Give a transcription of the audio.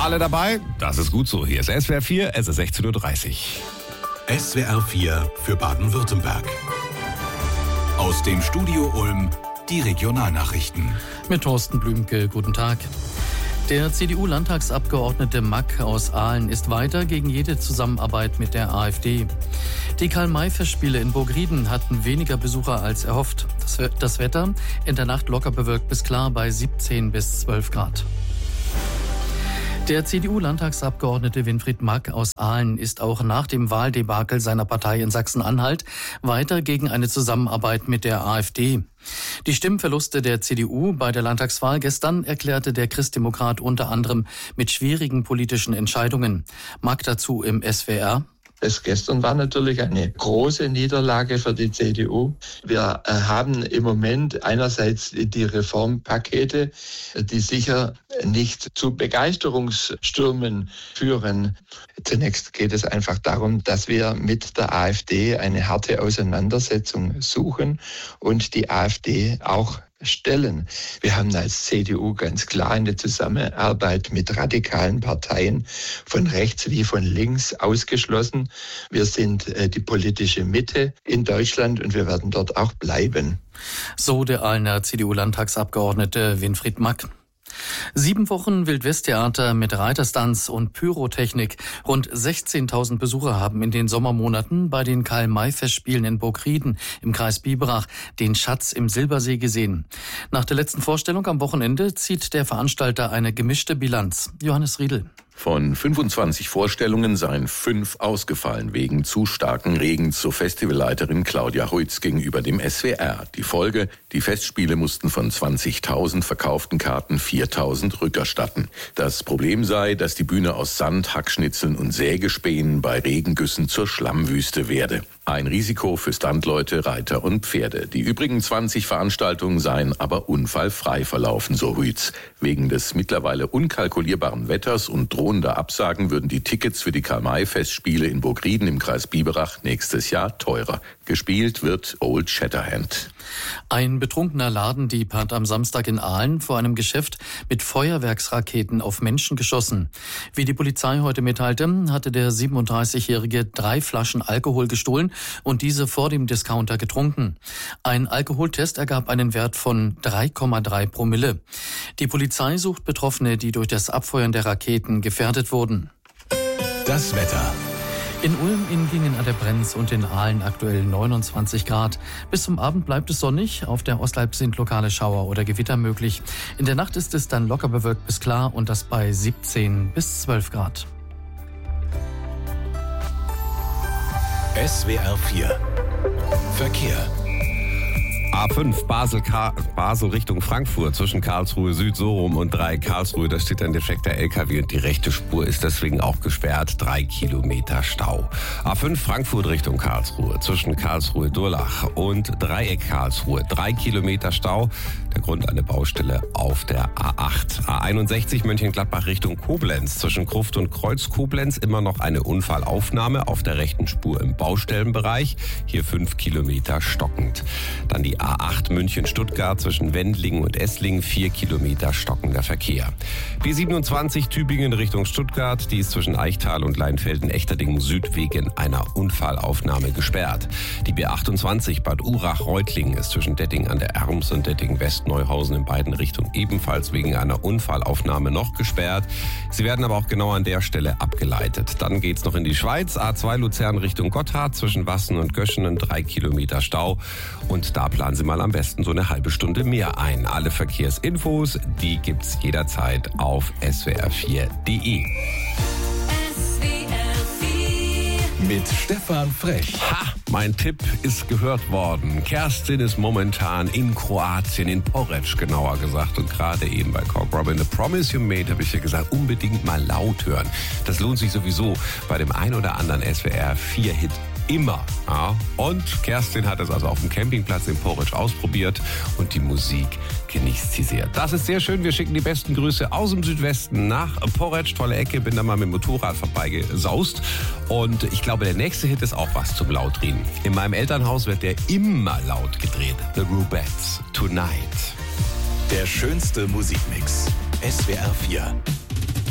Alle dabei? Das ist gut so. Hier ist SWR 4, es ist 16.30 Uhr. SWR 4 für Baden-Württemberg. Aus dem Studio Ulm die Regionalnachrichten. Mit Thorsten Blümke, guten Tag. Der CDU-Landtagsabgeordnete Mack aus Aalen ist weiter gegen jede Zusammenarbeit mit der AfD. Die Karl-May-Festspiele in Burgrieden hatten weniger Besucher als erhofft. Das Wetter in der Nacht locker bewölkt bis klar bei 17 bis 12 Grad. Der CDU-Landtagsabgeordnete Winfried Mack aus Aalen ist auch nach dem Wahldebakel seiner Partei in Sachsen-Anhalt weiter gegen eine Zusammenarbeit mit der AfD. Die Stimmverluste der CDU bei der Landtagswahl gestern erklärte der Christdemokrat unter anderem mit schwierigen politischen Entscheidungen. Mack dazu im SWR. Das gestern war natürlich eine große Niederlage für die CDU. Wir haben im Moment einerseits die Reformpakete, die sicher nicht zu Begeisterungsstürmen führen. Zunächst geht es einfach darum, dass wir mit der AfD eine harte Auseinandersetzung suchen und die AfD auch stellen. Wir haben als CDU ganz klar eine Zusammenarbeit mit radikalen Parteien von rechts wie von links ausgeschlossen. Wir sind die politische Mitte in Deutschland und wir werden dort auch bleiben. So der Aalener CDU-Landtagsabgeordnete Winfried Mack. 7 Wochen Wildwesttheater mit Reiterstanz und Pyrotechnik. Rund 16.000 Besucher haben in den Sommermonaten bei den Karl-May-Festspielen in Burgrieden im Kreis Biberach den Schatz im Silbersee gesehen. Nach der letzten Vorstellung am Wochenende zieht der Veranstalter eine gemischte Bilanz. Johannes Riedl. Von 25 Vorstellungen seien 5 ausgefallen wegen zu starken Regens, so Festivalleiterin Claudia Huitz gegenüber dem SWR. Die Folge: Die Festspiele mussten von 20.000 verkauften Karten 4.000 rückerstatten. Das Problem sei, dass die Bühne aus Sand, Hackschnitzeln und Sägespänen bei Regengüssen zur Schlammwüste werde. Ein Risiko für Standleute, Reiter und Pferde. Die übrigen 20 Veranstaltungen seien aber unfallfrei verlaufen, so Huitz. Wegen des mittlerweile unkalkulierbaren Wetters und drohender Absagen würden die Tickets für die Karl-May-Festspiele in Burgrieden im Kreis Biberach nächstes Jahr teurer. Gespielt wird Old Shatterhand. Ein betrunkener Ladendieb hat am Samstag in Aalen vor einem Geschäft mit Feuerwerksraketen auf Menschen geschossen. Wie die Polizei heute mitteilte, hatte der 37-Jährige 3 Flaschen Alkohol gestohlen und diese vor dem Discounter getrunken. Ein Alkoholtest ergab einen Wert von 3,3 Promille. Die Polizei sucht Betroffene, die durch das Abfeuern der Raketen gefährdet wurden. Das Wetter. In Ulm, in Gingen an der Brenz und in Aalen aktuell 29 Grad. Bis zum Abend bleibt es sonnig. Auf der Ostalb sind lokale Schauer oder Gewitter möglich. In der Nacht ist es dann locker bewölkt bis klar und das bei 17 bis 12 Grad. SWR 4 Verkehr. A5 Basel Richtung Frankfurt zwischen Karlsruhe Süd so rum und 3 Karlsruhe. Da steht ein defekter LKW und die rechte Spur ist deswegen auch gesperrt. 3 Kilometer Stau. A5 Frankfurt Richtung Karlsruhe zwischen Karlsruhe Durlach und Dreieck Karlsruhe. 3 Kilometer Stau. Der Grund eine Baustelle auf der A8. A61 Mönchengladbach Richtung Koblenz zwischen Gruft und Kreuz Koblenz. Immer noch eine Unfallaufnahme auf der rechten Spur im Baustellenbereich. Hier 5 Kilometer stockend. Dann die A8 München-Stuttgart zwischen Wendlingen und Esslingen, 4 Kilometer stockender Verkehr. B27 Tübingen Richtung Stuttgart, die ist zwischen Eichtal und Leinfelden-Echterdingen Süd wegen einer Unfallaufnahme gesperrt. Die B28 Bad Urach-Reutlingen ist zwischen Detting an der Erms und Detting-West-Neuhausen in beiden Richtungen ebenfalls wegen einer Unfallaufnahme noch gesperrt. Sie werden aber auch genau an der Stelle abgeleitet. Dann geht's noch in die Schweiz, A2 Luzern Richtung Gotthard zwischen Wassen und Göschenen, 3 Kilometer Stau. Und da planen Sie mal am besten so eine halbe Stunde mehr ein. Alle Verkehrsinfos, die gibt's jederzeit auf swr4.de. Mit Stefan Frech. Ha, mein Tipp ist gehört worden. Kerstin ist momentan in Kroatien, in Poreč genauer gesagt. Und gerade eben bei Cock Robin, A Promise You Made, habe ich ja gesagt, unbedingt mal laut hören. Das lohnt sich sowieso bei dem ein oder anderen SWR 4-Hit. Immer. Ja. Und Kerstin hat es also auf dem Campingplatz in Poreč ausprobiert und die Musik genießt sie sehr. Das ist sehr schön. Wir schicken die besten Grüße aus dem Südwesten nach Poreč. Tolle Ecke. Bin da mal mit dem Motorrad vorbeigesaust. Und ich glaube, der nächste Hit ist auch was zum Lautreden. In meinem Elternhaus wird der immer laut gedreht. The Rubettes, Tonight. Der schönste Musikmix. SWR 4.